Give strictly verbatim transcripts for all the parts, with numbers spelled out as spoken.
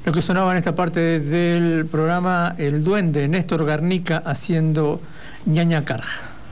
Lo que sonaba en esta parte del programa, el duende Néstor Garnica haciendo ñañacar.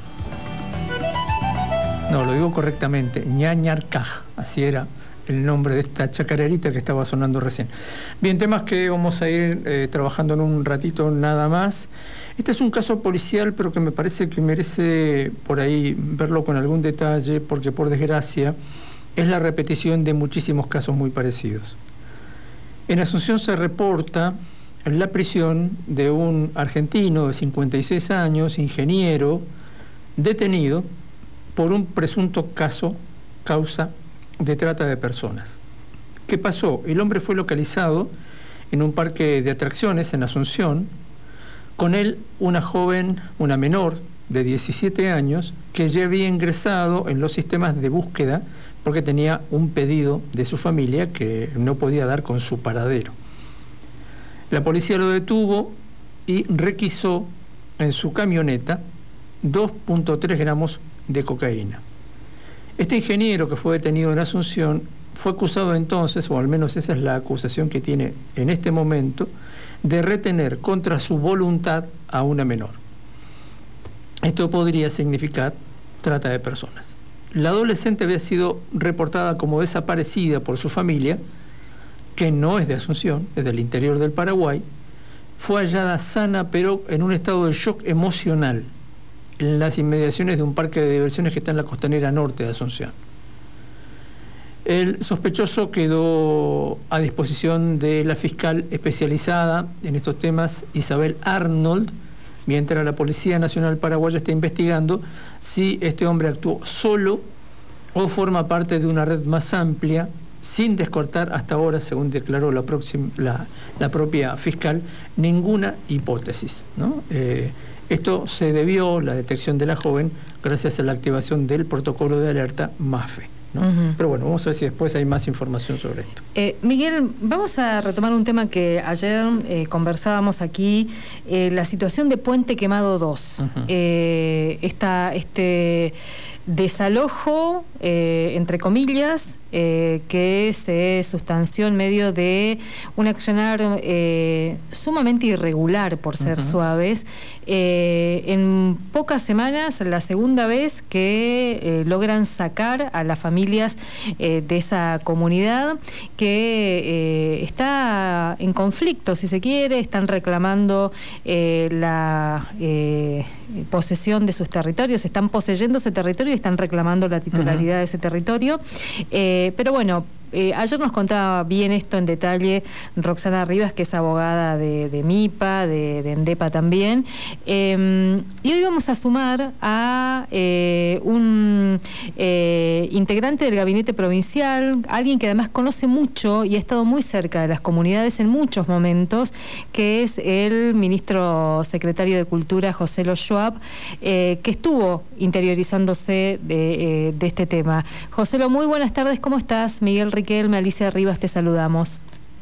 No, lo digo correctamente, ñañarcaj, así era el nombre de esta chacarerita que estaba sonando recién. Bien, temas que vamos a ir eh, trabajando en un ratito nada más. Este es un caso policial, pero que me parece que merece por ahí verlo con algún detalle, porque por desgracia es la repetición de muchísimos casos muy parecidos. En Asunción se reporta la prisión de un argentino de cincuenta y seis años, ingeniero, detenido por un presunto caso, causa de trata de personas. ¿Qué pasó? El hombre fue localizado en un parque de atracciones en Asunción, con él una joven, una menor de diecisiete años, que ya había ingresado en los sistemas de búsqueda porque tenía un pedido de su familia que no podía dar con su paradero. La policía lo detuvo y requisó en su camioneta dos punto tres gramos de cocaína. Este ingeniero que fue detenido en Asunción fue acusado entonces, o al menos esa es la acusación que tiene en este momento, de retener contra su voluntad a una menor. Esto podría significar trata de personas. La adolescente había sido reportada como desaparecida por su familia, que no es de Asunción, es del interior del Paraguay. Fue hallada sana, pero en un estado de shock emocional, en las inmediaciones de un parque de diversiones que está en la costanera norte de Asunción. El sospechoso quedó a disposición de la fiscal especializada en estos temas, Isabel Arnold, mientras la Policía Nacional Paraguaya está investigando si este hombre actuó solo o forma parte de una red más amplia, sin descartar hasta ahora, según declaró la, próxima, la, la propia fiscal, ninguna hipótesis, ¿no? Eh, esto se debió, la detección de la joven, gracias a la activación del protocolo de alerta MAFE, ¿no? Uh-huh. Pero bueno, vamos a ver si después hay más información sobre esto. Eh, Miguel, vamos a retomar un tema que ayer eh, conversábamos aquí, eh, la situación de Puente Quemado dos. Uh-huh. eh, esta, este desalojo, eh, entre comillas, eh, que se sustanció en medio de un accionar eh, sumamente irregular, por ser uh-huh. suaves. Eh, en pocas semanas, la segunda vez que eh, logran sacar a las familias eh, de esa comunidad que eh, está en conflicto, si se quiere, están reclamando eh, la eh, posesión de sus territorios, están poseyendo ese territorio y están reclamando la titularidad uh-huh. de ese territorio. Eh, pero bueno, Eh, ayer nos contaba bien esto en detalle Roxana Rivas, que es abogada de, de MIPA, de, de ENDEPA también. Eh, y hoy vamos a sumar a eh, un eh, integrante del gabinete provincial, alguien que además conoce mucho y ha estado muy cerca de las comunidades en muchos momentos, que es el ministro secretario de Cultura, José Lo Schwab, eh, que estuvo interiorizándose de, eh, de este tema. José Lo, muy buenas tardes, ¿cómo estás? Miguel Riquelme, Alicia Rivas, te saludamos.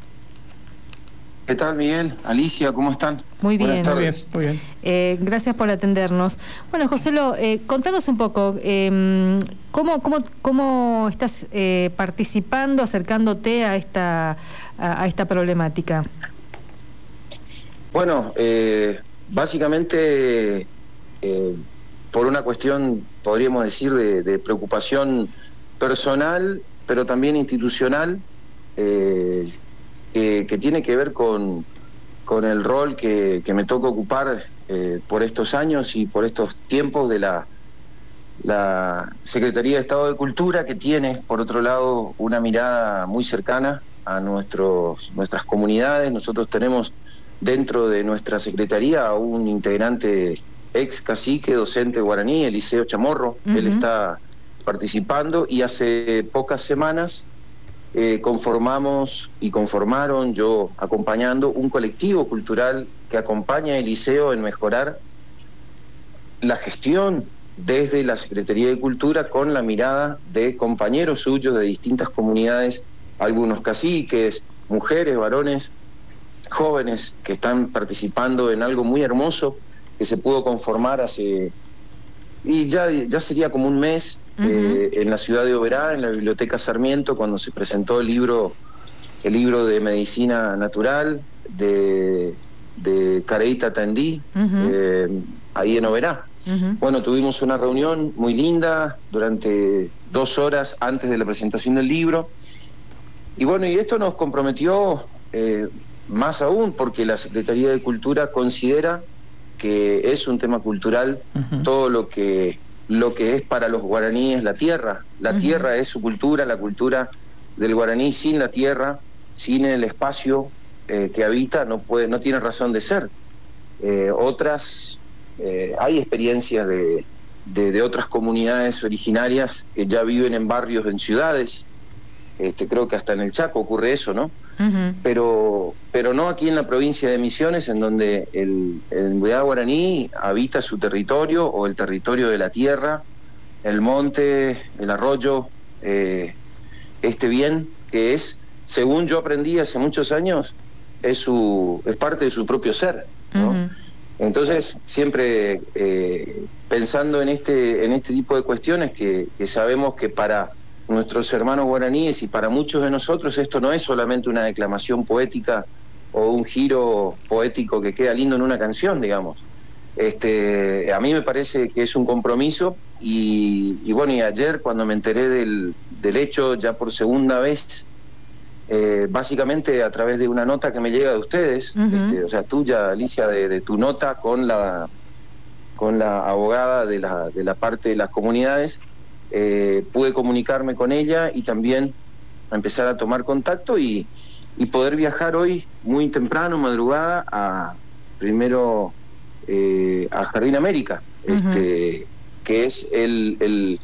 ¿Qué tal, Miguel? Alicia, ¿cómo están? Muy bien. Buenas tardes. Muy bien, muy bien. Eh, gracias por atendernos. Bueno, Joselo, eh, contanos un poco, eh, ¿cómo, cómo, cómo estás eh, participando, acercándote a esta, a, a esta problemática? Bueno, eh, básicamente eh, por una cuestión, podríamos decir, de, de preocupación personal, pero también institucional, eh, que, que tiene que ver con, con el rol que, que me toca ocupar eh, por estos años y por estos tiempos de la, la Secretaría de Estado de Cultura, que tiene, por otro lado, una mirada muy cercana a nuestros, nuestras comunidades. Nosotros tenemos dentro de nuestra Secretaría a un integrante ex cacique, docente guaraní, Eliseo Chamorro. Uh-huh. Él está participando y hace pocas semanas eh, conformamos y conformaron, yo acompañando, un colectivo cultural que acompaña a Eliseo en mejorar la gestión desde la Secretaría de Cultura con la mirada de compañeros suyos de distintas comunidades, algunos caciques, mujeres, varones, jóvenes que están participando en algo muy hermoso que se pudo conformar hace, y ya, ya sería como un mes, uh-huh. eh, en la ciudad de Oberá, en la Biblioteca Sarmiento, cuando se presentó el libro el libro de Medicina Natural de, de Careita Tendí, uh-huh. eh, ahí en Oberá. Uh-huh. Bueno, tuvimos una reunión muy linda durante dos horas antes de la presentación del libro. Y bueno, y esto nos comprometió eh, más aún, porque la Secretaría de Cultura considera que es un tema cultural, uh-huh. todo lo que, lo que es para los guaraníes la tierra. La uh-huh. tierra es su cultura, la cultura del guaraní. Sin la tierra, sin el espacio eh, que habita, no puede, no tiene razón de ser. Eh, otras, eh, hay experiencias de, de, de otras comunidades originarias que ya viven en barrios, en ciudades. Este, creo que hasta en el Chaco ocurre eso, ¿no? Uh-huh. Pero, pero no aquí en la provincia de Misiones, en donde el, el Mbuyá guaraní habita su territorio, o el territorio de la tierra, el monte, el arroyo, eh, este bien que es, según yo aprendí hace muchos años, es su es parte de su propio ser, ¿no? Uh-huh. Entonces, siempre eh, pensando en este en este tipo de cuestiones que, que sabemos que para nuestros hermanos guaraníes y para muchos de nosotros esto no es solamente una declamación poética o un giro poético que queda lindo en una canción, digamos. Este, a mí me parece que es un compromiso y, y bueno, y ayer cuando me enteré del, del hecho ya por segunda vez, eh, básicamente a través de una nota que me llega de ustedes, uh-huh. este, o sea, tuya, Alicia, de, de tu nota con la con la abogada de la, de la parte de las comunidades, Eh, pude comunicarme con ella y también empezar a tomar contacto y, y poder viajar hoy muy temprano, madrugada, a primero eh, a Jardín América, uh-huh. este, que es el, el,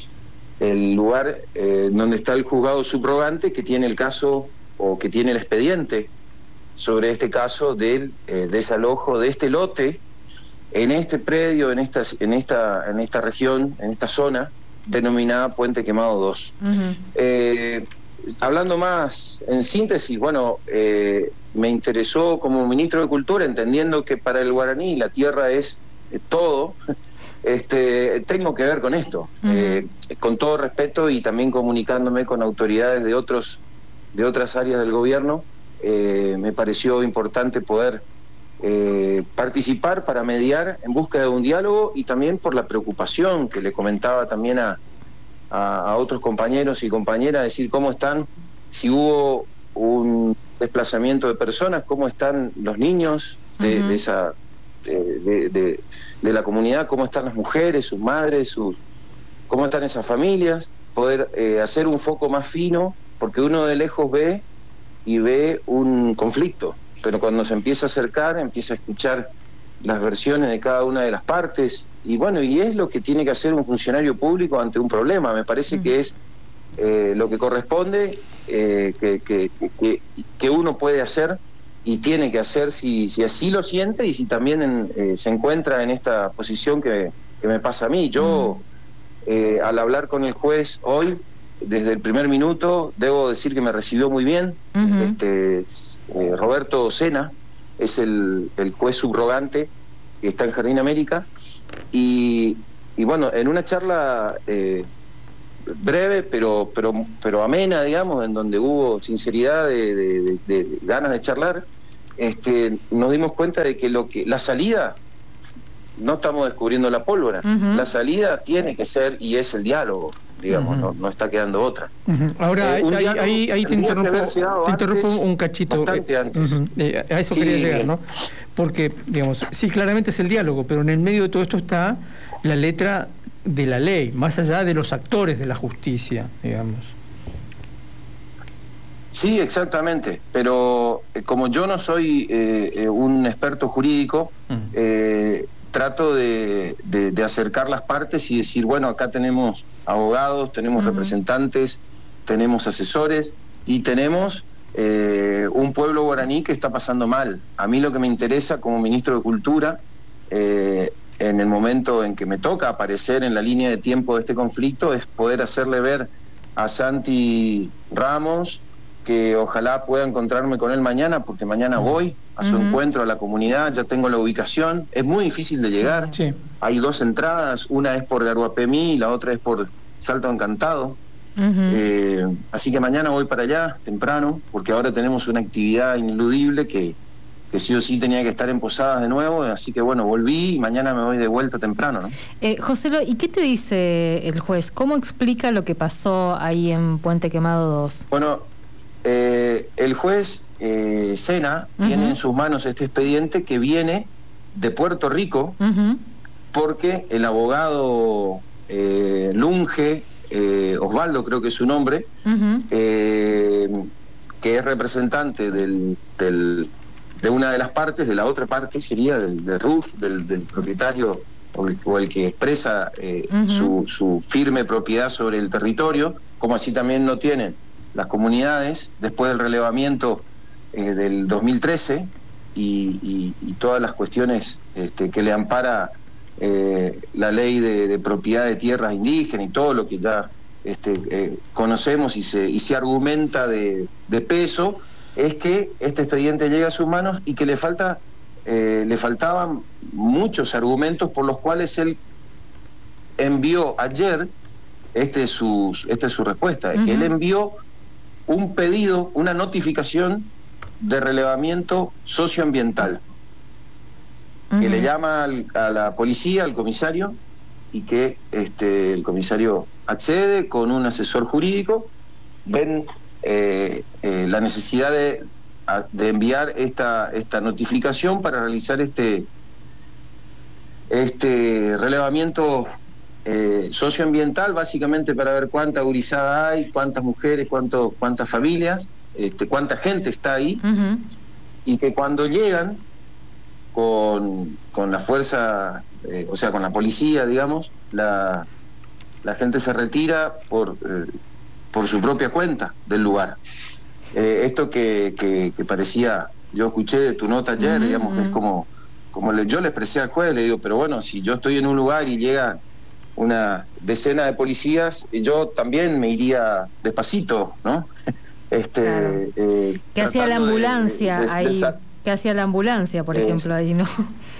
el lugar eh, donde está el juzgado subrogante que tiene el caso o que tiene el expediente sobre este caso del eh, desalojo de este lote en este predio, en esta, en esta, en esta región, en esta zona denominada Puente Quemado dos. Uh-huh. Eh, hablando más en síntesis, bueno, eh, me interesó como ministro de Cultura, entendiendo que para el guaraní la tierra es eh, todo, este, tengo que ver con esto, uh-huh. eh, con todo respeto y también comunicándome con autoridades de otros de otras áreas del gobierno, eh, me pareció importante poder Eh, participar para mediar en busca de un diálogo y también por la preocupación que le comentaba también a, a, a otros compañeros y compañeras, decir cómo están, si hubo un desplazamiento de personas, cómo están los niños de, uh-huh. de esa de, de, de la comunidad, cómo están las mujeres, sus madres, sus, cómo están esas familias, poder eh, hacer un foco más fino, porque uno de lejos ve y ve un conflicto, pero cuando se empieza a acercar, empieza a escuchar las versiones de cada una de las partes, y bueno, y es lo que tiene que hacer un funcionario público ante un problema. Me parece uh-huh. que es eh, lo que corresponde, eh, que, que, que, que uno puede hacer y tiene que hacer si, si así lo siente y si también en, eh, se encuentra en esta posición que, que me pasa a mí. Yo, uh-huh. eh, al hablar con el juez hoy, desde el primer minuto, debo decir que me recibió muy bien. Uh-huh. este eh, Roberto Sena es el, el juez subrogante que está en Jardín América, y, y bueno, en una charla eh, breve pero, pero, pero amena, digamos, en donde hubo sinceridad de, de, de, de ganas de charlar, este, nos dimos cuenta de que, lo que la salida, no estamos descubriendo la pólvora, uh-huh. la salida tiene que ser y es el diálogo, digamos, uh-huh. no, no está quedando otra. Uh-huh. Ahora, eh, ahí, ahí, ahí te interrumpo, te interrumpo un cachito. Bastante antes. Uh-huh. eh, a eso sí, quería llegar, ¿no? Porque, digamos, sí, claramente es el diálogo, pero en el medio de todo esto está la letra de la ley, más allá de los actores de la justicia, digamos. Sí, exactamente, pero eh, como yo no soy eh, un experto jurídico, uh-huh. eh, trato de, de, de acercar las partes y decir, bueno, acá tenemos abogados, tenemos uh-huh. representantes, tenemos asesores y tenemos eh, un pueblo guaraní que está pasando mal. A mí lo que me interesa como ministro de Cultura, eh, en el momento en que me toca aparecer en la línea de tiempo de este conflicto, es poder hacerle ver a Santi Ramos que ojalá pueda encontrarme con él mañana, porque mañana voy a su uh-huh. encuentro a la comunidad, ya tengo la ubicación, es muy difícil de llegar, sí. Hay dos entradas, una es por Garuapemí y la otra es por Salto Encantado, Uh-huh. eh, así que mañana voy para allá temprano, porque ahora tenemos una actividad ineludible que, que sí o sí tenía que estar en Posadas de nuevo, así que bueno, volví y mañana me voy de vuelta temprano, ¿no? Eh, Joselo, ¿y qué te dice el juez? ¿Cómo explica lo que pasó ahí en Puente Quemado dos? Bueno, eh, el juez eh, Sena uh-huh. tiene en sus manos este expediente que viene de Puerto Rico, uh-huh. porque el abogado eh, Lunge, eh, Osvaldo creo que es su nombre, uh-huh. eh, que es representante del, del, de una de las partes, de la otra parte sería del, del R U F, del, del propietario o el, o el que expresa eh, uh-huh. su, su firme propiedad sobre el territorio, como así también lo tienen las comunidades después del relevamiento eh, del dos mil trece y, y, y todas las cuestiones este, que le ampara eh, la ley de, de propiedad de tierras indígenas y todo lo que ya este, eh, conocemos y se, y se argumenta de, de peso, es que este expediente llega a sus manos y que le falta eh, le faltaban muchos argumentos por los cuales él envió ayer, este es su, esta es su respuesta, uh-huh. que él envió un pedido, una notificación de relevamiento socioambiental, uh-huh. que le llama al, a la policía, al comisario, y que este, el comisario accede con un asesor jurídico, ven eh, eh, la necesidad de, de enviar esta, esta notificación para realizar este, este relevamiento Eh, socioambiental, básicamente para ver cuánta gurizada hay, cuántas mujeres, cuánto, cuántas familias, este, cuánta gente está ahí, uh-huh. y que cuando llegan con, con la fuerza, eh, o sea, con la policía, digamos, la, la gente se retira por, eh, por su propia cuenta del lugar. Eh, esto que, que, que parecía, yo escuché de tu nota ayer, uh-huh. digamos, que es como, como le, yo le expresé al juez, le digo, pero bueno, si yo estoy en un lugar y llega una decena de policías, yo también me iría despacito, ¿no? Este, claro. eh, ¿Qué hacía la ambulancia de, de, ahí? De, ¿Qué hacía la ambulancia, por es, ejemplo, ahí, no?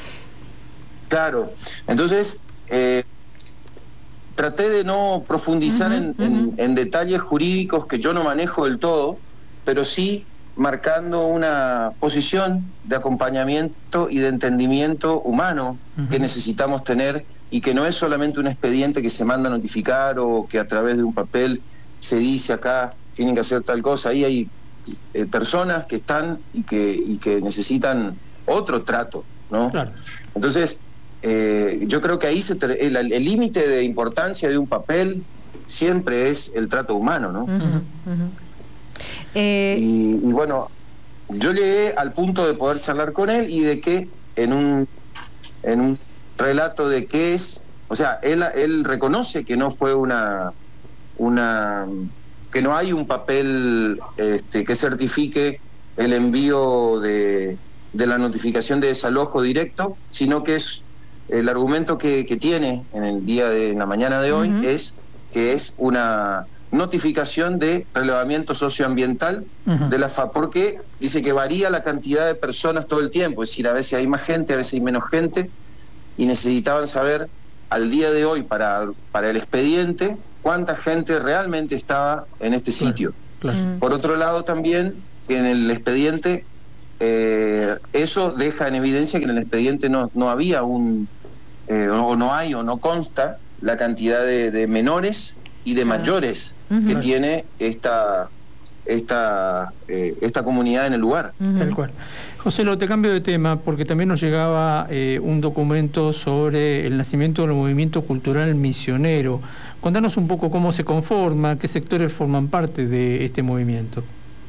Claro. Entonces, eh, traté de no profundizar uh-huh, en, uh-huh. en, en detalles jurídicos que yo no manejo del todo, pero sí marcando una posición de acompañamiento y de entendimiento humano uh-huh. que necesitamos tener, y que no es solamente un expediente que se manda a notificar o que a través de un papel se dice acá tienen que hacer tal cosa. Ahí hay eh, personas que están y que, y que necesitan otro trato, ¿no? Claro. Entonces, eh, yo creo que ahí se ter- el límite de importancia de un papel siempre es el trato humano, ¿no? Uh-huh, uh-huh. Eh... Y, y bueno, yo llegué al punto de poder charlar con él y de que en un en un relato de qué es, o sea, él, él reconoce que no fue una, una que no hay un papel este, que certifique el envío de, de la notificación de desalojo directo, sino que es el argumento que, que tiene en el día de en la mañana de hoy, uh-huh. es que es una notificación de relevamiento socioambiental uh-huh. de la F A, porque dice que varía la cantidad de personas todo el tiempo, es decir, a veces hay más gente, a veces hay menos gente, y necesitaban saber al día de hoy para, para el expediente cuánta gente realmente estaba en este sitio. Claro, claro. Por otro lado también que en el expediente eh, eso deja en evidencia que en el expediente no, no había un eh, o no hay o no consta la cantidad de, de menores y de claro. mayores uh-huh. que tiene esta esta eh, esta comunidad en el lugar. Uh-huh. Tal cual. Joselo, te cambio de tema porque también nos llegaba eh, un documento sobre el nacimiento del movimiento cultural misionero. Contanos un poco cómo se conforma, qué sectores forman parte de este movimiento.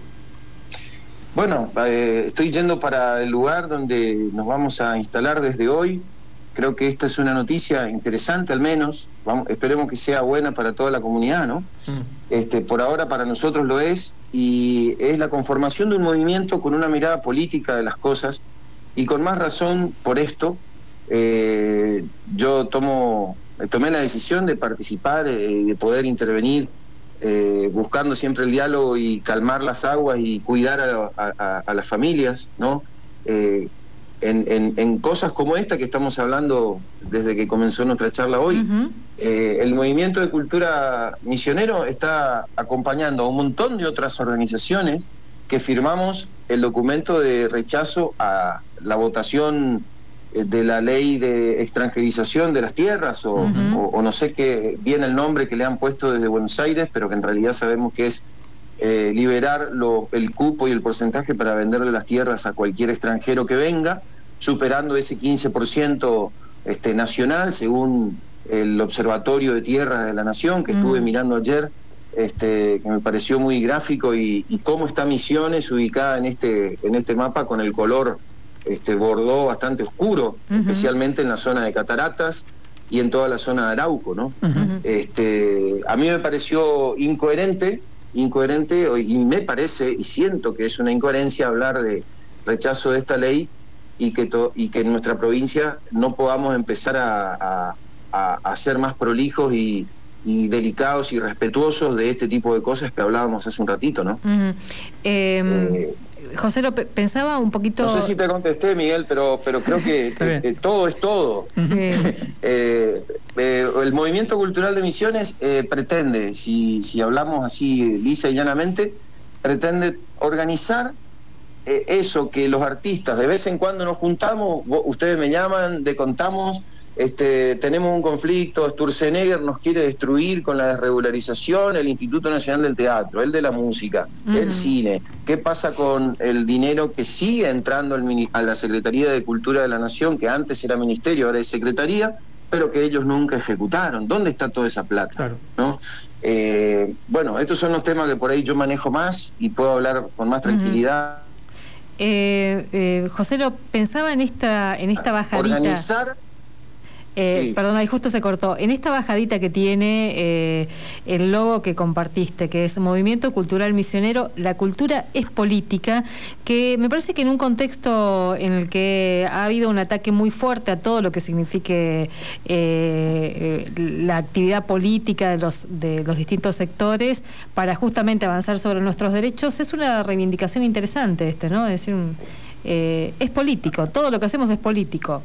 Bueno, eh, estoy yendo para el lugar donde nos vamos a instalar desde hoy. Creo que esta es una noticia interesante, al menos. Vamos, esperemos que sea buena para toda la comunidad, ¿no? Mm. Este, por ahora para nosotros lo es, y es la conformación de un movimiento con una mirada política de las cosas, y con más razón por esto, eh, yo tomo, tomé la decisión de participar, eh, de poder intervenir, eh, buscando siempre el diálogo y calmar las aguas y cuidar a, a, a las familias, ¿no? Eh, En, en, en cosas como esta que estamos hablando desde que comenzó nuestra charla hoy, uh-huh. Eh, el movimiento de cultura misionero está acompañando a un montón de otras organizaciones que firmamos el documento de rechazo a la votación de la ley de extranjerización de las tierras, o, uh-huh. o, o no sé qué bien el nombre que le han puesto desde Buenos Aires, pero que en realidad sabemos que es eh, liberar lo, el cupo y el porcentaje para venderle las tierras a cualquier extranjero que venga, superando ese quince por ciento este, nacional, según el Observatorio de Tierras de la Nación, que uh-huh. estuve mirando ayer, este, que me pareció muy gráfico, y, y cómo está Misiones ubicada en este, en este mapa con el color este bordó bastante oscuro, uh-huh. especialmente en la zona de Cataratas y en toda la zona de Arauco, ¿no? Uh-huh. Este, a mí me pareció incoherente, incoherente, y me parece, y siento que es una incoherencia hablar de rechazo de esta ley y que, to, y que en nuestra provincia no podamos empezar a, a, a, a ser más prolijos y, y delicados y respetuosos de este tipo de cosas que hablábamos hace un ratito, ¿no? Uh-huh. eh... Eh, José, lo pensaba un poquito... No sé si te contesté, Miguel, pero pero creo que eh, eh, todo es todo. Sí. eh, eh, el movimiento cultural de Misiones eh, pretende, si, si hablamos así lisa y llanamente, pretende organizar eh, eso que los artistas de vez en cuando nos juntamos, vos, ustedes me llaman, de contamos, este, tenemos un conflicto, Sturzenegger nos quiere destruir con la desregularización, el Instituto Nacional del Teatro, el de la música, uh-huh. el cine. ¿Qué pasa con el dinero que sigue entrando al, a la Secretaría de Cultura de la Nación, que antes era ministerio, ahora es secretaría, pero que ellos nunca ejecutaron? ¿Dónde está toda esa plata? Claro. ¿No? Eh, bueno, estos son los temas que por ahí yo manejo más y puedo hablar con más tranquilidad. Uh-huh. eh, eh, José, lo pensaba en esta, en esta bajadita... Organizar... Eh, sí. Perdón, ahí justo se cortó. En esta bajadita que tiene eh, el logo que compartiste, que es Movimiento Cultural Misionero, la cultura es política, que me parece que en un contexto en el que ha habido un ataque muy fuerte a todo lo que signifique eh, la actividad política de los, de los distintos sectores para justamente avanzar sobre nuestros derechos, es una reivindicación interesante este, ¿no? Es decir, un, eh, es político, todo lo que hacemos es político.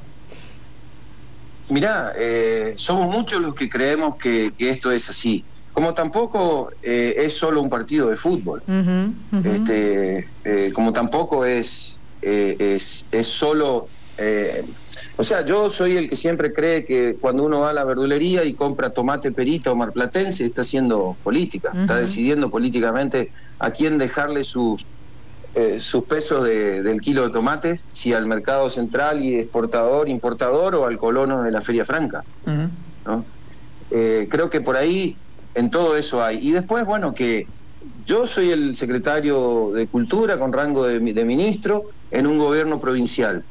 Mirá, eh, somos muchos los que creemos que, que esto es así. Como tampoco eh, es solo un partido de fútbol. Uh-huh, uh-huh. Este, eh, como tampoco es, eh, es, es solo... Eh, o sea, yo soy el que siempre cree que cuando uno va a la verdulería y compra tomate perita o marplatense, está haciendo política. Uh-huh. Está decidiendo políticamente a quién dejarle sus... Eh, sus pesos de, del kilo de tomates, si al mercado central y exportador, importador, o al colono de la Feria Franca. Uh-huh. ¿No? Eh, creo que por ahí en todo eso hay. Y después, bueno, que yo soy el secretario de Cultura con rango de, de ministro en un gobierno provincial.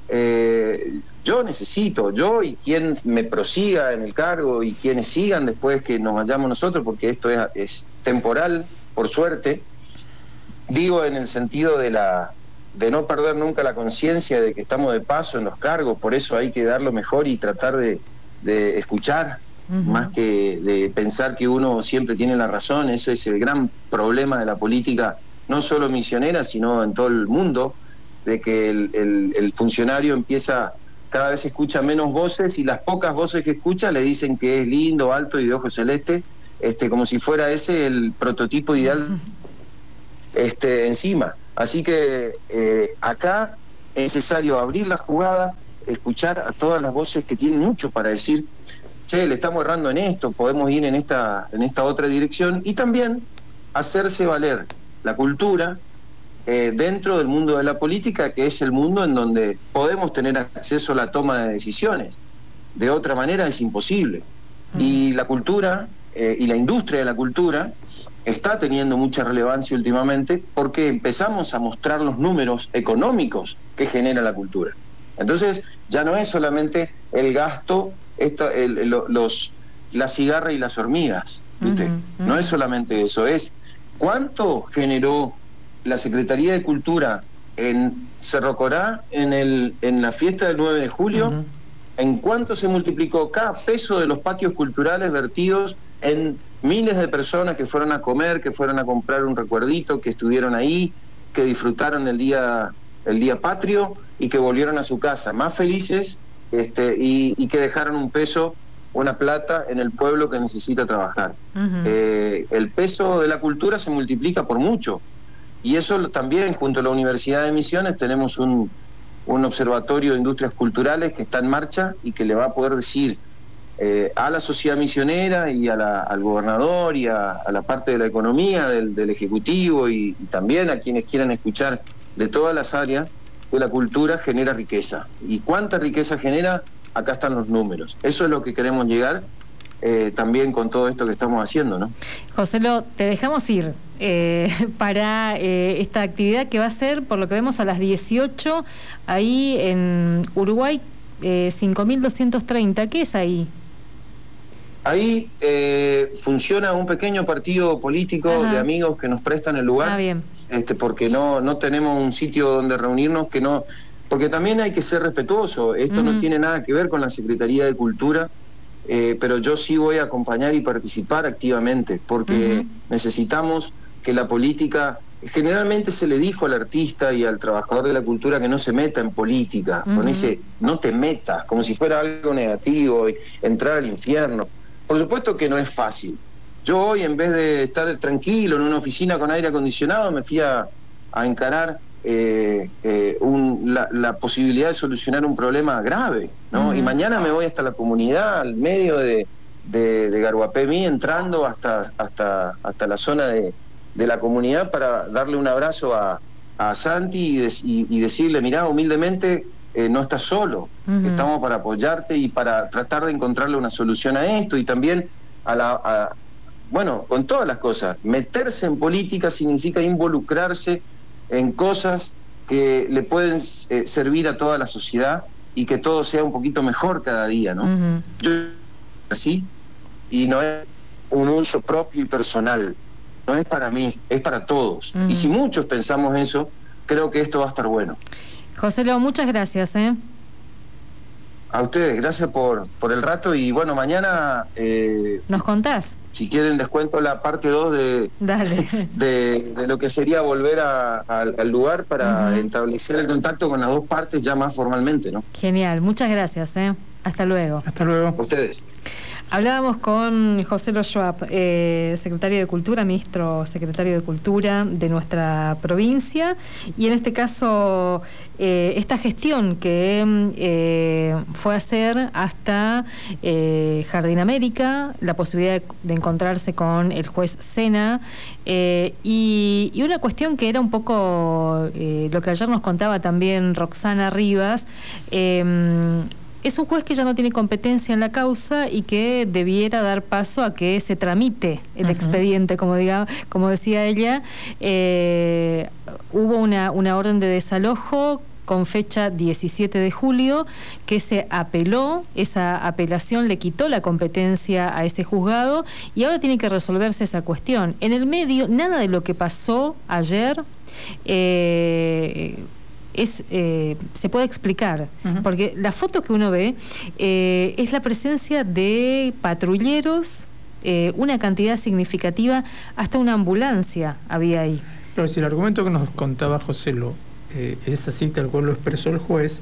Eh, yo necesito, yo y quien me prosiga en el cargo y quienes sigan después que nos vayamos nosotros, porque esto es, es temporal, por suerte. Digo en el sentido de la de no perder nunca la conciencia de que estamos de paso en los cargos, por eso hay que dar lo mejor y tratar de, de escuchar, uh-huh. más que de pensar que uno siempre tiene la razón. Eso es el gran problema de la política, no solo misionera, sino en todo el mundo, de que el, el, el funcionario empieza, cada vez escucha menos voces, y las pocas voces que escucha le dicen que es lindo, alto y de ojos celeste, este, como si fuera ese el prototipo ideal. Uh-huh. Este, encima. Así que eh, acá es necesario abrir la jugada, escuchar a todas las voces que tienen mucho para decir, che, le estamos errando en esto, podemos ir en esta, en esta otra dirección, y también hacerse valer la cultura eh, dentro del mundo de la política, que es el mundo en donde podemos tener acceso a la toma de decisiones. De otra manera es imposible. Mm. Y la cultura eh, y la industria de la cultura está teniendo mucha relevancia últimamente porque empezamos a mostrar los números económicos que genera la cultura. Entonces ya no es solamente el gasto, esto, el, el, los, la cigarra y las hormigas, ¿viste? Uh-huh, uh-huh. No es solamente eso, es cuánto generó la Secretaría de Cultura en Cerro Corá en, el, en la fiesta del nueve de julio, uh-huh. en cuánto se multiplicó cada peso de los patios culturales vertidos en miles de personas que fueron a comer, que fueron a comprar un recuerdito, que estuvieron ahí, que disfrutaron el día el día patrio y que volvieron a su casa más felices, este, y, y que dejaron un peso una plata en el pueblo que necesita trabajar. Uh-huh. Eh, el peso de la cultura se multiplica por mucho, y eso también, junto a la Universidad de Misiones, tenemos un, un observatorio de industrias culturales que está en marcha y que le va a poder decir eh, a la sociedad misionera y a la, al gobernador y a, a la parte de la economía del, del Ejecutivo y, y también a quienes quieran escuchar de todas las áreas, que la cultura genera riqueza. ¿Y cuánta riqueza genera? Acá están los números. Eso es lo que queremos llegar eh, también con todo esto que estamos haciendo, ¿no? Joselo, te dejamos ir eh, para eh, esta actividad que va a ser, por lo que vemos, a las dieciocho, ahí en Uruguay, eh, cinco mil doscientos treinta. ¿Qué es ahí? Ahí eh, funciona un pequeño partido político Ajá. de amigos que nos prestan el lugar. Ah, bien. Este, porque no, no tenemos un sitio donde reunirnos, que no, porque también hay que ser respetuoso. Esto uh-huh. no tiene nada que ver con la Secretaría de Cultura, eh, pero yo sí voy a acompañar y participar activamente, porque uh-huh. necesitamos que la política, generalmente se le dijo al artista y al trabajador de la cultura que no se meta en política, uh-huh. con ese no te metas, como si fuera algo negativo, y entrar al infierno. Por supuesto que no es fácil. Yo hoy, en vez de estar tranquilo en una oficina con aire acondicionado, me fui a, a encarar eh, eh, un, la, la posibilidad de solucionar un problema grave, ¿no? Uh-huh. Y mañana me voy hasta la comunidad, al medio de, de, de Garuapemí, entrando hasta, hasta, hasta la zona de, de la comunidad para darle un abrazo a, a Santi y, de, y, y decirle, mirá, humildemente, eh, no estás solo, uh-huh. estamos para apoyarte y para tratar de encontrarle una solución a esto, y también a la... A, bueno, con todas las cosas, meterse en política significa involucrarse en cosas que le pueden eh, servir a toda la sociedad y que todo sea un poquito mejor cada día, ¿no? Uh-huh. Yo así, y no es un uso propio y personal, no es para mí, es para todos. Uh-huh. Y si muchos pensamos eso, creo que esto va a estar bueno. Joselo, muchas gracias, ¿eh? A ustedes, gracias por, por el rato, y bueno, mañana... Eh, ¿nos contás? Si quieren, les cuento la parte dos de, de, de lo que sería volver a, a, al lugar para uh-huh. establecer el contacto con las dos partes ya más formalmente, ¿no? Genial, muchas gracias, ¿eh? Hasta luego. Hasta luego. A ustedes. Hablábamos con Joselo Schwab, eh, secretario de Cultura, ministro secretario de Cultura de nuestra provincia, y en este caso eh, esta gestión que eh, fue a hacer hasta eh, Jardín América, la posibilidad de, de encontrarse con el juez Sena, eh, y, y una cuestión que era un poco eh, lo que ayer nos contaba también Roxana Rivas. eh, Es un juez que ya no tiene competencia en la causa y que debiera dar paso a que se tramite el uh-huh. expediente, como diga, como decía ella. Eh, hubo una, una orden de desalojo con fecha diecisiete de julio que se apeló. Esa apelación le quitó la competencia a ese juzgado y ahora tiene que resolverse esa cuestión. En el medio, nada de lo que pasó ayer eh, Es, eh, se puede explicar, uh-huh. porque la foto que uno ve eh, es la presencia de patrulleros, eh, una cantidad significativa, hasta una ambulancia había ahí. Pero si el argumento que nos contaba Joselo eh, es así, tal cual lo expresó el juez,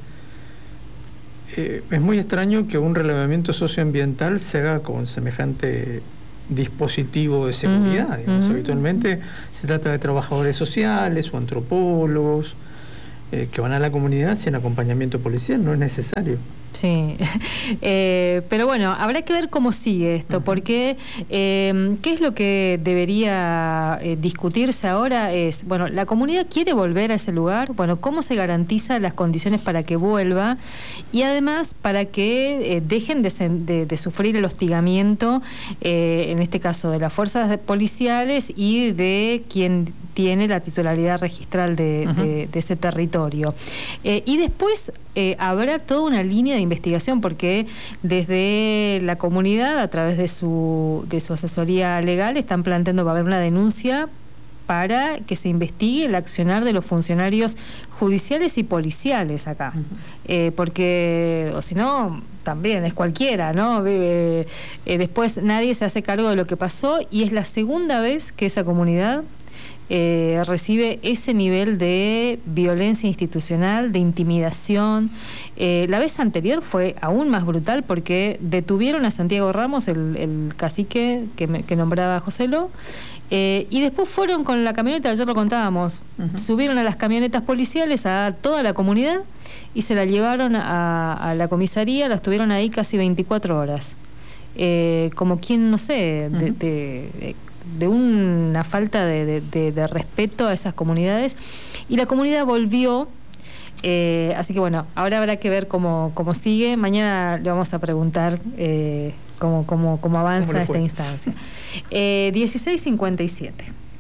eh, es muy extraño que un relevamiento socioambiental se haga con semejante dispositivo de seguridad. Uh-huh. Digamos, uh-huh. Habitualmente se trata de trabajadores sociales o antropólogos, Eh, que van a la comunidad sin acompañamiento policial, no es necesario. Sí, eh, pero bueno, habrá que ver cómo sigue esto, uh-huh. porque eh, ¿qué es lo que debería eh, discutirse ahora? Es, bueno, la comunidad quiere volver a ese lugar, bueno, ¿cómo se garantiza las condiciones para que vuelva? Y además para que eh, dejen de, de, de sufrir el hostigamiento, eh, en este caso de las fuerzas policiales y de quien tiene la titularidad registral de, uh-huh. de, de ese territorio. Eh, y después eh, habrá toda una línea de investigación, porque desde la comunidad, a través de su, de su asesoría legal, están planteando va a haber una denuncia para que se investigue el accionar de los funcionarios judiciales y policiales acá. Uh-huh. eh, porque, o si no, también es cualquiera, ¿no? Eh, eh, después nadie se hace cargo de lo que pasó, y es la segunda vez que esa comunidad eh, recibe ese nivel de violencia institucional, de intimidación. Eh, la vez anterior fue aún más brutal porque detuvieron a Santiago Ramos, el, el cacique que, me, que nombraba José Lo, eh, y después fueron con la camioneta, ayer lo contábamos, uh-huh. subieron a las camionetas policiales a toda la comunidad y se la llevaron a, a la comisaría, la estuvieron ahí casi veinticuatro horas. Eh, como quien, no sé, de, uh-huh. de, de una falta de, de, de, de respeto a esas comunidades, y la comunidad volvió, eh, así que bueno, ahora habrá que ver cómo, cómo sigue. Mañana le vamos a preguntar eh, cómo, cómo, cómo avanza ¿Cómo esta instancia. Eh, dieciséis cincuenta y siete.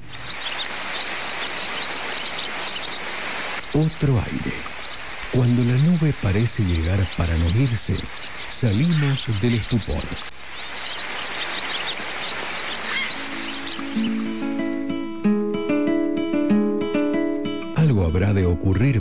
Otro aire. Cuando la nube parece llegar para no irse, salimos del estupor. Algo habrá de ocurrir